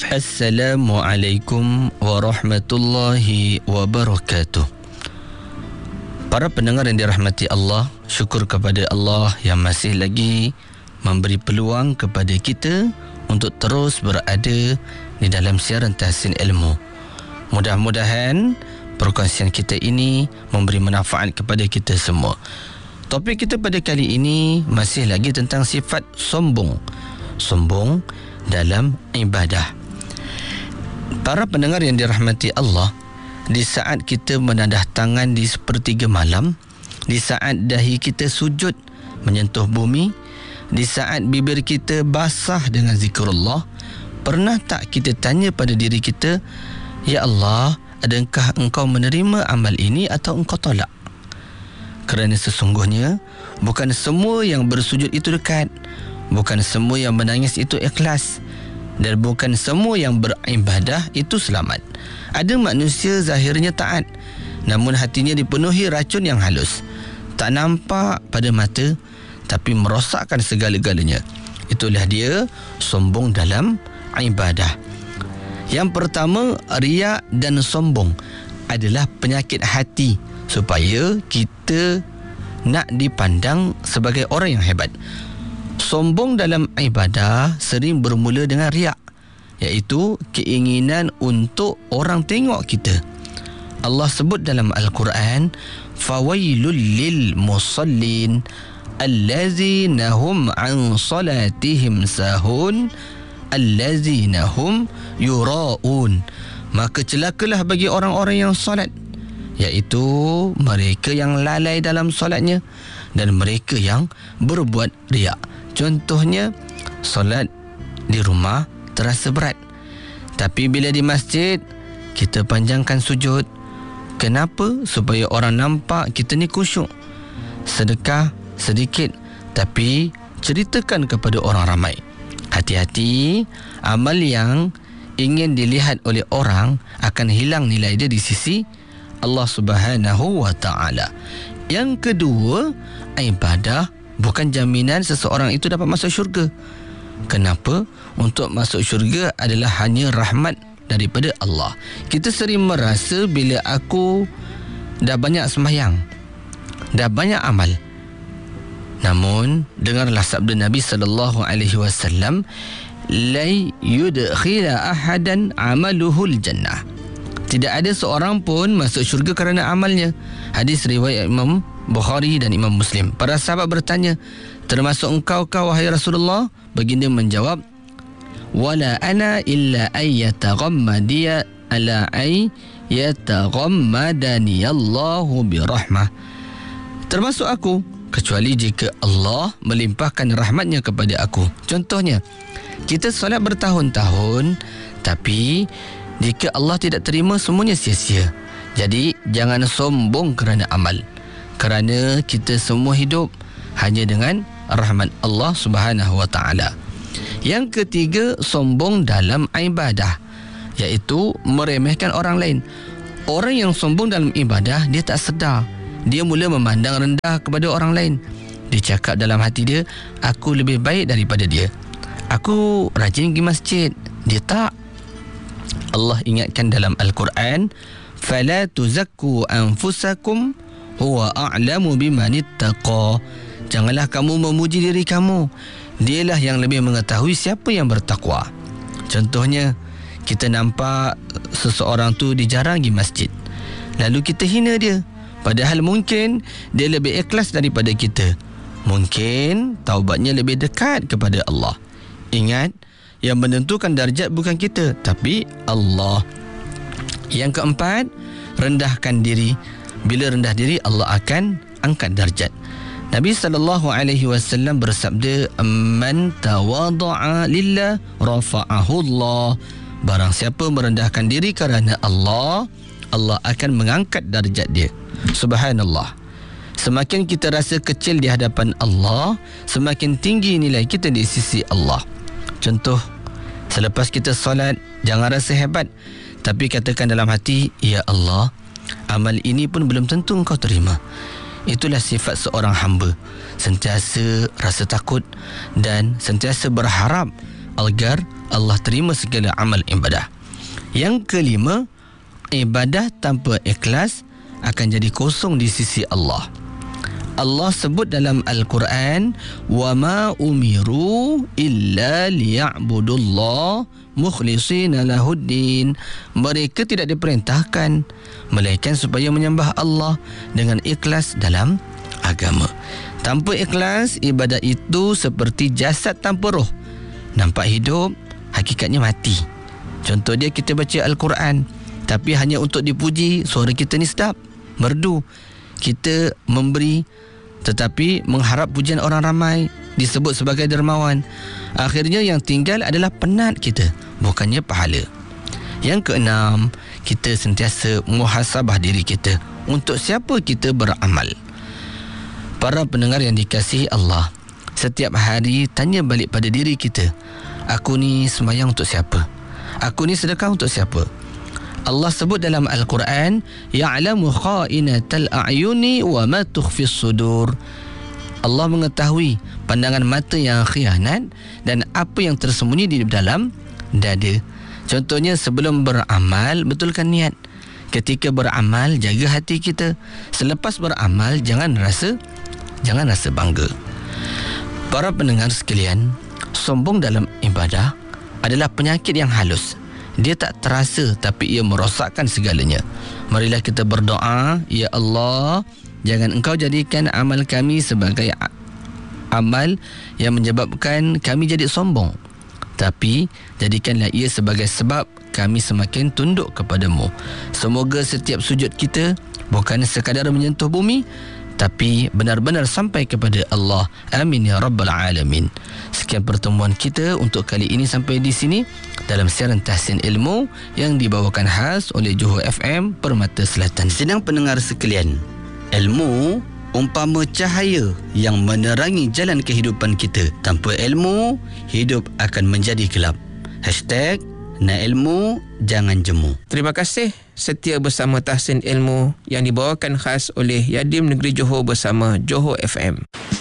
Assalamualaikum warahmatullahi wabarakatuh. Para pendengar yang dirahmati Allah, syukur kepada Allah yang masih lagi memberi peluang kepada kita untuk terus berada di dalam siaran Tahsin Ilmu. Mudah-mudahan perkongsian kita ini memberi manfaat kepada kita semua. Topik kita pada kali ini masih lagi tentang sifat sombong. Sombong dalam ibadah. Para pendengar yang dirahmati Allah, di saat kita menadah tangan di sepertiga malam, di saat dahi kita sujud menyentuh bumi, di saat bibir kita basah dengan zikrullah, pernah tak kita tanya pada diri kita, Ya Allah, adakah engkau menerima amal ini atau engkau tolak? Kerana sesungguhnya bukan semua yang bersujud itu dekat, bukan semua yang menangis itu ikhlas, dan bukan semua yang beribadah itu selamat. Ada manusia zahirnya taat, namun hatinya dipenuhi racun yang halus. Tak nampak pada mata, tapi merosakkan segala-galanya. Itulah dia sombong dalam ibadah. Yang pertama, riak dan sombong adalah penyakit hati, supaya kita nak dipandang sebagai orang yang hebat. Sombong dalam ibadah sering bermula dengan riak, iaitu keinginan untuk orang tengok kita. Allah sebut dalam Al-Quran, fawailul lil musallin allazina hum an salatihim sahun allazina hum yura'un. Maka celakalah bagi orang-orang yang solat, iaitu mereka yang lalai dalam solatnya dan mereka yang berbuat riak. Contohnya, solat di rumah terasa berat, tapi bila di masjid kita panjangkan sujud. Kenapa? Supaya orang nampak kita ni khusyuk. Sedekah sedikit, tapi ceritakan kepada orang ramai. Hati-hati, amal yang ingin dilihat oleh orang akan hilang nilai dia di sisi Allah Subhanahu wa ta'ala. Yang kedua, ibadah bukan jaminan seseorang itu dapat masuk syurga. Kenapa? Untuk masuk syurga adalah hanya rahmat daripada Allah. Kita sering merasa bila aku dah banyak sembahyang, dah banyak amal. Namun, dengarlah sabda Nabi SAW, la yudkhila ahadan amaluhul jannah. Tidak ada seorang pun masuk syurga kerana amalnya. Hadis riwayat Imam Bukhari dan Imam Muslim. Para sahabat bertanya, termasuk engkau wahai Rasulullah? Baginda menjawab, wala ana illa ayyataghammadiya ala ayyataghammadani Allahu birahmah. Termasuk aku, kecuali jika Allah melimpahkan rahmatnya kepada aku. Contohnya, kita solat bertahun-tahun, tapi jika Allah tidak terima, semuanya sia-sia. Jadi jangan sombong kerana amal, kerana kita semua hidup hanya dengan rahmat Allah Subhanahu wa ta'ala. Yang ketiga, sombong dalam ibadah, iaitu meremehkan orang lain. Orang yang sombong dalam ibadah, dia tak sedar. Dia mula memandang rendah kepada orang lain. Dia cakap dalam hati dia, aku lebih baik daripada dia. Aku rajin pergi masjid, dia tak. Allah ingatkan dalam Al-Quran, fala tuzakku anfusakum huwa a'lamu bimanittaqa. Janganlah kamu memuji diri kamu, dialah yang lebih mengetahui siapa yang bertakwa. Contohnya, kita nampak seseorang tu dijarang pergi masjid, lalu kita hina dia, padahal mungkin dia lebih ikhlas daripada kita. Mungkin taubatnya lebih dekat kepada Allah. Ingat, yang menentukan darjat bukan kita, tapi Allah. Yang keempat, rendahkan diri. Bila rendah diri, Allah akan angkat darjat. Nabi SAW bersabda, man tawadha'a lillah rafa'ahu Allah. Barang siapa merendahkan diri kerana Allah, Allah akan mengangkat darjat dia. Subhanallah. Semakin kita rasa kecil di hadapan Allah, semakin tinggi nilai kita di sisi Allah. Contoh, selepas kita solat, jangan rasa hebat, tapi katakan dalam hati, Ya Allah, amal ini pun belum tentu engkau terima. Itulah sifat seorang hamba, sentiasa rasa takut dan sentiasa berharap agar Allah terima segala amal ibadah. Yang kelima, ibadah tanpa ikhlas akan jadi kosong di sisi Allah. Allah sebut dalam Al-Quran, wa ma umiru illa liya'budullah mukhlishina lahuddin. Mereka tidak diperintahkan melainkan supaya menyembah Allah dengan ikhlas dalam agama. Tanpa ikhlas, ibadah itu seperti jasad tanpa roh. Nampak hidup, hakikatnya mati. Contoh dia, kita baca Al-Quran tapi hanya untuk dipuji, suara kita ni sedap, merdu. Kita memberi tetapi mengharap pujian orang ramai, disebut sebagai dermawan. Akhirnya yang tinggal adalah penat kita, bukannya pahala. Yang keenam, kita sentiasa muhasabah diri kita. Untuk siapa kita beramal? Para pendengar yang dikasihi Allah, setiap hari tanya balik pada diri kita, aku ni sembahyang untuk siapa? Aku ni sedekah untuk siapa? Allah sebut dalam Al-Quran, ya'lamu kha'inatal a'yuni wa ma tukhfis sudur. Allah mengetahui pandangan mata yang khianat dan apa yang tersembunyi di dalam dada. Contohnya, sebelum beramal, betulkan niat. Ketika beramal, jaga hati kita. Selepas beramal, jangan rasa bangga. Para pendengar sekalian, sombong dalam ibadah adalah penyakit yang halus. Dia tak terasa tapi ia merosakkan segalanya. Marilah kita berdoa, ya Allah, jangan Engkau jadikan amal kami sebagai amal yang menyebabkan kami jadi sombong, tapi jadikanlah ia sebagai sebab kami semakin tunduk kepadamu. Semoga setiap sujud kita bukan sekadar menyentuh bumi, tapi benar-benar sampai kepada Allah. Amin ya rabbal alamin. Sekian pertemuan kita untuk kali ini sampai di sini dalam siaran Tahsin Ilmu yang dibawakan khas oleh Johor FM Permata Selatan. Sedang pendengar sekalian, ilmu umpama cahaya yang menerangi jalan kehidupan kita. Tanpa ilmu, hidup akan menjadi gelap. #Nak ilmu, jangan jemu. Terima kasih setia bersama Tahsin Ilmu yang dibawakan khas oleh Yadim Negeri Johor bersama Johor FM.